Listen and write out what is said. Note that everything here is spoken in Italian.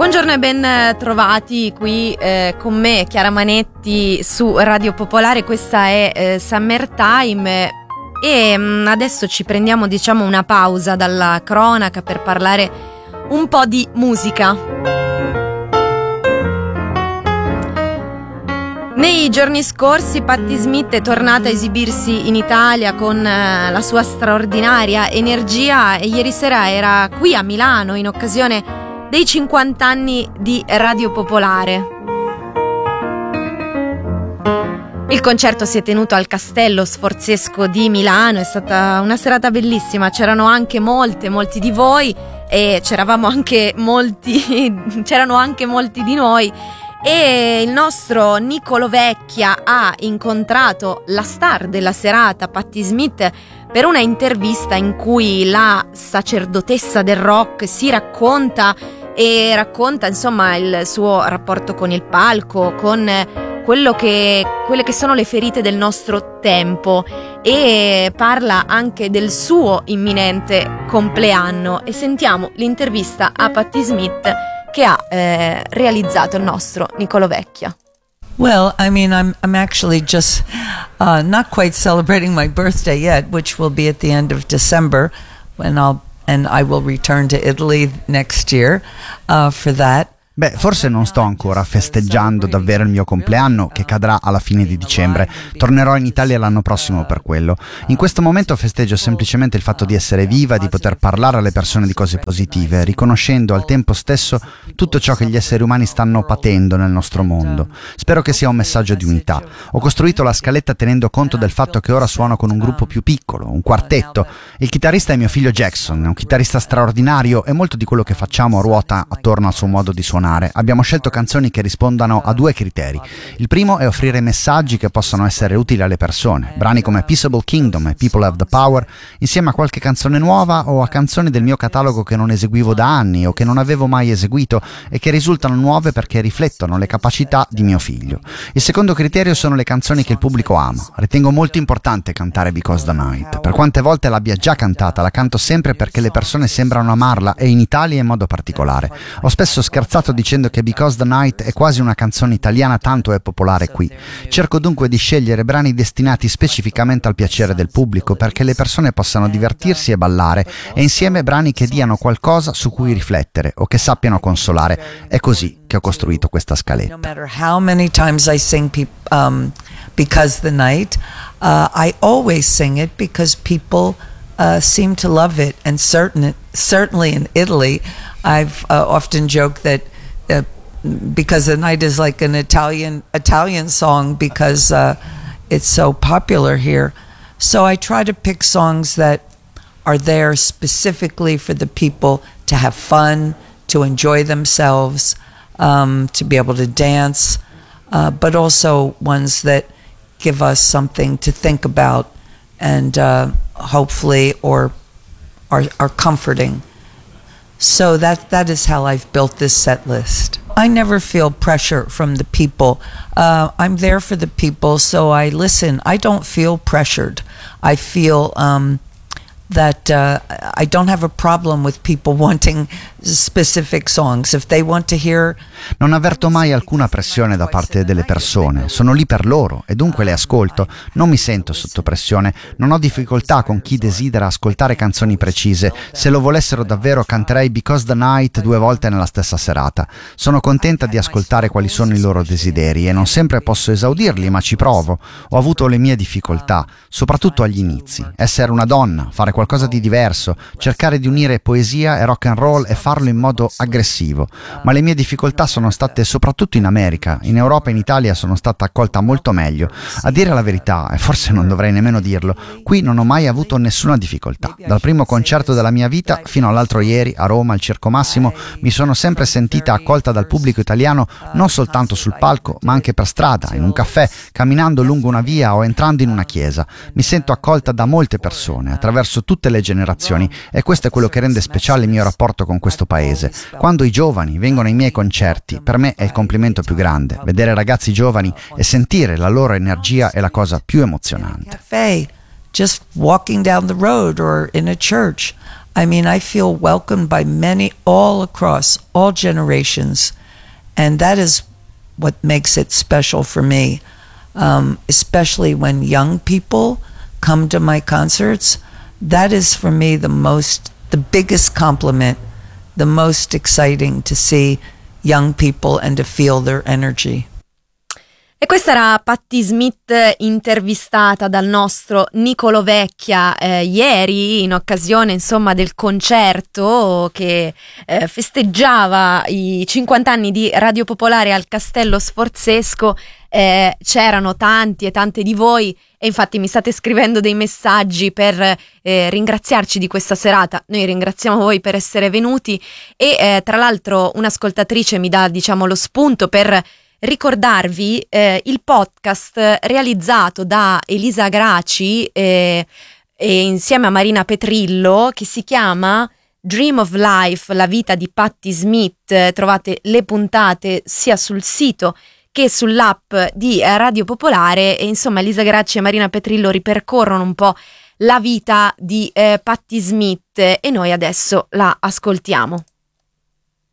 Buongiorno e ben trovati qui con me, Chiara Manetti, su Radio Popolare. Questa è Summertime e adesso ci prendiamo, una pausa dalla cronaca per parlare un po' di musica. Nei giorni scorsi Patti Smith è tornata a esibirsi in Italia con la sua straordinaria energia e ieri sera era qui a Milano in occasione dei 50 anni di Radio Popolare. Il concerto si è tenuto al Castello Sforzesco di Milano, è stata una serata bellissima, c'erano anche molti di voi e c'erano anche molti di noi. E il nostro Nicolo Vecchia ha incontrato la star della serata, Patti Smith, per una intervista in cui la sacerdotessa del rock si racconta insomma il suo rapporto con il palco, con quelle che sono le ferite del nostro tempo, e parla anche del suo imminente compleanno. E sentiamo l'intervista a Patti Smith che ha realizzato il nostro Nicolo Vecchia. Well, I mean, I'm actually just not quite celebrating my birthday yet, which will be at the end of December, when I will return to Italy next year for that. Beh, forse non sto ancora festeggiando davvero il mio compleanno, che cadrà alla fine di dicembre. Tornerò in Italia l'anno prossimo per quello. In questo momento festeggio semplicemente il fatto di essere viva, di poter parlare alle persone di cose positive, riconoscendo al tempo stesso tutto ciò che gli esseri umani stanno patendo nel nostro mondo. Spero che sia un messaggio di unità. Ho costruito la scaletta tenendo conto del fatto che ora suono con un gruppo più piccolo, un quartetto. Il chitarrista è mio figlio Jackson, è un chitarrista straordinario e molto di quello che facciamo ruota attorno al suo modo di suonare. Abbiamo scelto canzoni che rispondano a due criteri. Il primo è offrire messaggi che possano essere utili alle persone, brani come Peaceable Kingdom e People Have the Power, insieme a qualche canzone nuova o a canzoni del mio catalogo che non eseguivo da anni o che non avevo mai eseguito e che risultano nuove perché riflettono le capacità di mio figlio. Il secondo criterio sono le canzoni che il pubblico ama. Ritengo molto importante cantare Because the Night. Per quante volte l'abbia già cantata, la canto sempre perché le persone sembrano amarla, e in Italia in modo particolare. Ho spesso scherzato dicendo che Because the Night è quasi una canzone italiana, tanto è popolare qui. Cerco dunque di scegliere brani destinati specificamente al piacere del pubblico, perché le persone possano divertirsi e ballare, e insieme brani che diano qualcosa su cui riflettere o che sappiano consolare. È così che ho costruito questa scaletta. No matter how many times I sing Because the Night, I always sing it because people seem to love it, and certainly in Italy, I've often joked that Because the Night is like an Italian song because it's so popular here. So I try to pick songs that are there specifically for the people to have fun, to enjoy themselves, to be able to dance, but also ones that give us something to think about and hopefully or are comforting. So that is how I've built this set list. I never feel pressure from the people. I'm there for the people, so I listen. I don't feel pressured. I feel that I don't have a problem with people wanting specific songs. If they want to hear. Non avverto mai alcuna pressione da parte delle persone. Sono lì per loro e dunque le ascolto. Non mi sento sotto pressione. Non ho difficoltà con chi desidera ascoltare canzoni precise. Se lo volessero davvero canterei Because the Night 2 volte nella stessa serata. Sono contenta di ascoltare quali sono i loro desideri e non sempre posso esaudirli, ma ci provo. Ho avuto le mie difficoltà, soprattutto agli inizi. Essere una donna, fare qualcosa di diverso, cercare di unire poesia e rock and roll e farlo in modo aggressivo. Ma le mie difficoltà sono state soprattutto in America. In Europa e in Italia sono stata accolta molto meglio. A dire la verità, e forse non dovrei nemmeno dirlo, qui non ho mai avuto nessuna difficoltà. Dal primo concerto della mia vita fino all'altro ieri a Roma al Circo Massimo mi sono sempre sentita accolta dal pubblico italiano, non soltanto sul palco ma anche per strada, in un caffè, camminando lungo una via o entrando in una chiesa. Mi sento accolta da molte persone attraverso tutte le generazioni, e questo è quello che rende speciale il mio rapporto con questo paese. Quando i giovani vengono ai miei concerti, per me è il complimento più grande. Vedere ragazzi giovani e sentire la loro energia è la cosa più emozionante. Cafe, just walking down the road or in a church, I mean, I feel welcomed by many all across, all generations. And that is what makes it special for me, especially when young people come to my concerts. That is for me the biggest compliment, the most exciting to see young people and to feel their energy. E questa era Patti Smith intervistata dal nostro Nicolo Vecchia ieri in occasione insomma del concerto che festeggiava i 50 anni di Radio Popolare al Castello Sforzesco. C'erano tanti e tante di voi e infatti mi state scrivendo dei messaggi per ringraziarci di questa serata. Noi ringraziamo voi per essere venuti e tra l'altro un'ascoltatrice mi dà diciamo lo spunto per ricordarvi il podcast realizzato da Elisa Graci e insieme a Marina Petrillo che si chiama Dream of Life, la vita di Patti Smith. Trovate le puntate sia sul sito che sull'app di Radio Popolare e insomma Elisa Graci e Marina Petrillo ripercorrono un po' la vita di Patti Smith e noi adesso la ascoltiamo.